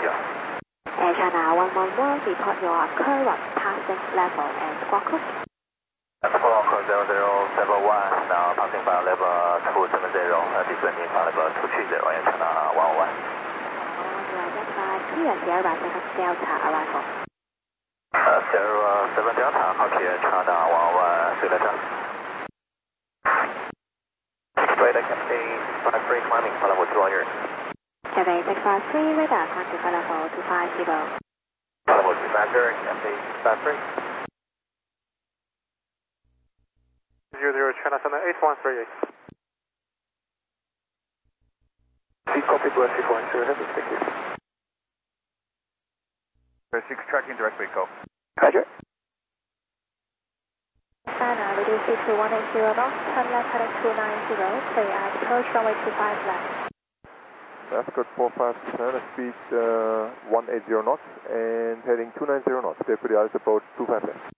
you. Air China 111, report your current passing level and squawk code. Squawk code 0071, now passing flight level 270, descending flight level 230, Air China 111. Clear Sierra 7 Delta arrival. Sierra 7 Delta, copy Air China 111, see you later. Radar Cafe 653 climbing, flight level 2 on your. Cafe 653, radar climb to flight level 250. Flight level 250, Cafe 653. 00 China 7 8138. Please copy to 610, thank you. 6 tracking direct wake call. Roger. China, reduce it to 180 knots, turn left heading 290, clear at approach runway 25 left. Ascot 457, speed 180 knots and heading 290 knots, deputy Alice approach 25 left.